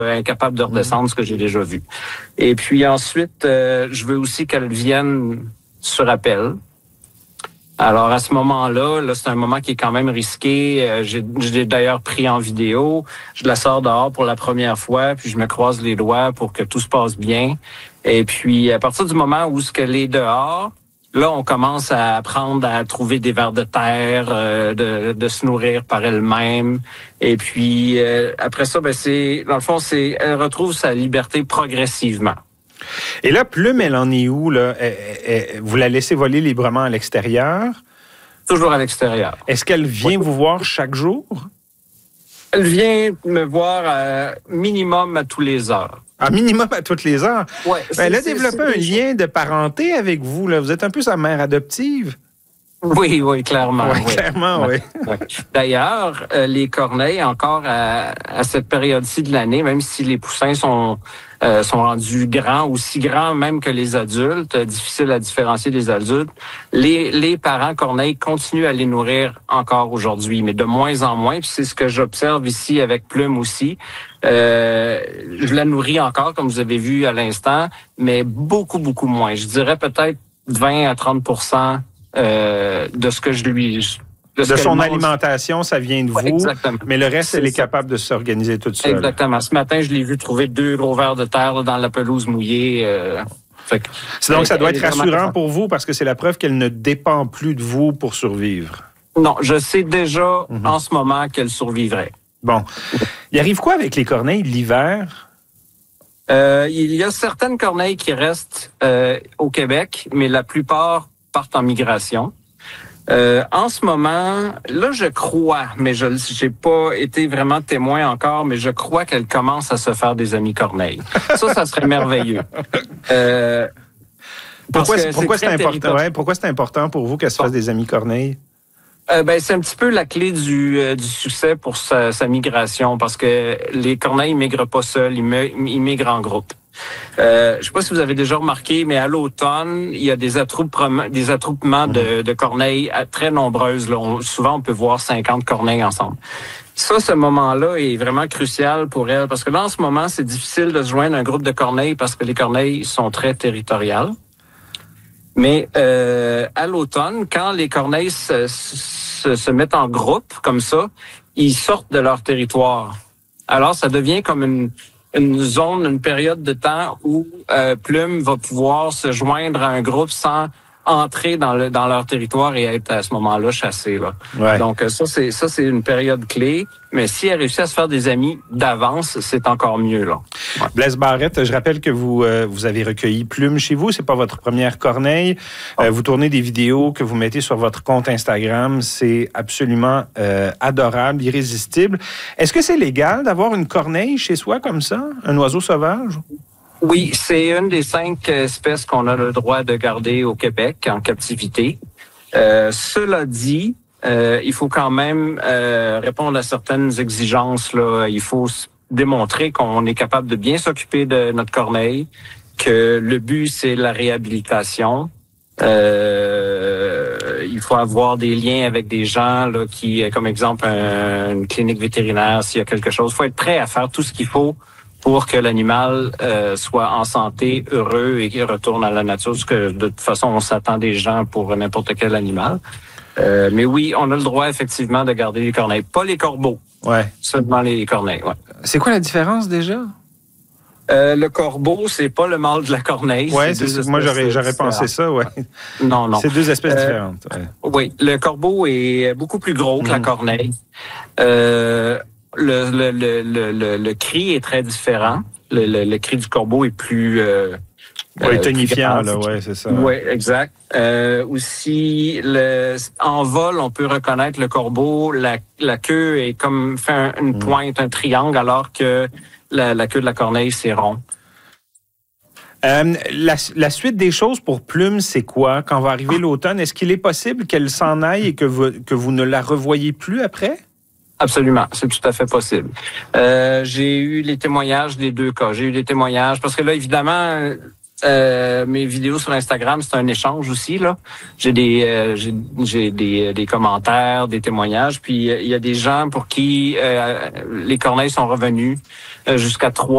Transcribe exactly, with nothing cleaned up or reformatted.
incapable de redescendre, ce que j'ai déjà vu. Et puis ensuite, euh, je veux aussi qu'elle vienne sur appel. Alors, à ce moment-là, là, c'est un moment qui est quand même risqué. Euh, j'ai, je l'ai d'ailleurs pris en vidéo. Je la sors dehors pour la première fois, puis je me croise les doigts pour que tout se passe bien. Et puis, à partir du moment où ce qu'elle est dehors, là, on commence à apprendre à trouver des vers de terre, euh, de, de se nourrir par elle-même. Et puis, euh, après ça, ben c'est, dans le fond, c'est, elle retrouve sa liberté progressivement. Et là, Plume, elle en est où, là? Elle, elle, vous la laissez voler librement à l'extérieur? Toujours à l'extérieur. Est-ce qu'elle vient oui. vous voir chaque jour? Elle vient me voir euh, minimum à tous les heures. Ah, minimum à toutes les heures? Oui. Ben, elle a développé un lien de parenté avec vous, là. Vous êtes un peu sa mère adoptive? Oui, oui, clairement. Oui, oui. clairement, oui. oui. D'ailleurs, euh, les corneilles, encore à, à cette période-ci de l'année, même si les poussins sont euh, sont rendus grands, aussi grands même que les adultes, euh, difficile à différencier des adultes, les les parents corneilles continuent à les nourrir encore aujourd'hui, mais de moins en moins. Puis c'est ce que j'observe ici avec Plume aussi. Euh, je la nourris encore, comme vous avez vu à l'instant, mais beaucoup, beaucoup moins. Je dirais peut-être vingt à trente pour cent Euh, de ce que je lui... De, de son mange. Alimentation, ça vient de vous, ouais, exactement. Mais le reste, c'est elle est ça. capable de s'organiser toute seule. Exactement. Ce matin, je l'ai vu trouver deux gros vers de terre là, dans la pelouse mouillée. Euh, fait que, c'est donc, elle, ça doit être rassurant pour vous parce que c'est la preuve qu'elle ne dépend plus de vous pour survivre. Non, je sais déjà mm-hmm. en ce moment qu'elle survivrait. Bon. Il arrive quoi avec les corneilles l'hiver? Euh, il y a certaines corneilles qui restent euh, au Québec, mais la plupart partent en migration. Euh, en ce moment, là, je crois, mais je j'ai pas été vraiment témoin encore, mais je crois qu'elle commence à se faire des amis corneilles. Ça, ça serait merveilleux. Euh, pourquoi c'est, pourquoi c'est, c'est important? Ouais, pourquoi c'est important pour vous qu'elle se fasse des amis corneilles? Euh, ben, c'est un petit peu la clé du, euh, du succès pour sa, sa migration, parce que les corneilles migrent pas seuls, ils, me, ils migrent en groupe. Euh, je sais pas si vous avez déjà remarqué, mais à l'automne, il y a des attroupements, des attroupements de, de corneilles très nombreuses. Là. On, souvent, on peut voir cinquante corneilles ensemble. Ça, ce moment-là est vraiment crucial pour elle, parce que là, en ce moment, c'est difficile de se joindre à un groupe de corneilles parce que les corneilles sont très territoriales. Mais euh, à l'automne, quand les corneilles se, se, se mettent en groupe comme ça, ils sortent de leur territoire. Alors, ça devient comme une une zone, une période de temps où euh, Plume va pouvoir se joindre à un groupe sans entrer dans le dans leur territoire et être à ce moment-là chassée. Là. Ouais. Donc ça c'est ça c'est une période clé. Mais si elle réussit à se faire des amis d'avance, c'est encore mieux là. Ouais. Blaise Barrette, je rappelle que vous euh, vous avez recueilli Plume chez vous. C'est pas votre première corneille. Oh. Euh, vous tournez des vidéos que vous mettez sur votre compte Instagram. C'est absolument euh, adorable, irrésistible. Est-ce que c'est légal d'avoir une corneille chez soi comme ça, un oiseau sauvage? Oui, c'est une des cinq espèces qu'on a le droit de garder au Québec en captivité. Euh, cela dit, euh, il faut quand même euh, répondre à certaines exigences. Là. Il faut démontrer qu'on est capable de bien s'occuper de notre corneille, que le but, c'est la réhabilitation. Euh, il faut avoir des liens avec des gens là, qui, comme exemple, un, une clinique vétérinaire, s'il y a quelque chose. Il faut être prêt à faire tout ce qu'il faut pour que l'animal euh, soit en santé, heureux et qu'il retourne à la nature. Parce que de toute façon, on s'attend des gens pour n'importe quel animal. Euh, mais oui, on a le droit effectivement de garder les corneilles. Pas les corbeaux, ouais. Seulement les corneilles. Ouais. C'est quoi la différence déjà? Euh, le corbeau, c'est pas le mâle de la corneille. Oui, moi j'aurais, j'aurais pensé ça, ouais. Non, non. C'est deux espèces euh, différentes. Ouais. Oui, le corbeau est beaucoup plus gros que mmh. la corneille. Euh, Le, le, le, le, le cri est très différent. Le, le, le cri du corbeau est plus... Euh, oui, tonifiant, là, ouais, c'est ça. Oui, exact. Euh, aussi, le, en vol, on peut reconnaître le corbeau. La, la queue est comme fait un, une pointe, un triangle, alors que la, la queue de la corneille, c'est rond. Euh, la, la suite des choses pour Plume, c'est quoi? Quand va arriver l'automne, est-ce qu'il est possible qu'elle s'en aille et que vous, que vous ne la revoyez plus après? Absolument, c'est tout à fait possible. Euh, j'ai eu les témoignages des deux cas. J'ai eu des témoignages parce que là, évidemment, euh, mes vidéos sur Instagram, c'est un échange aussi là. J'ai des, euh, j'ai, j'ai des, des commentaires, des témoignages. Puis il y a des gens pour qui euh, les corneilles sont revenues euh, jusqu'à trois.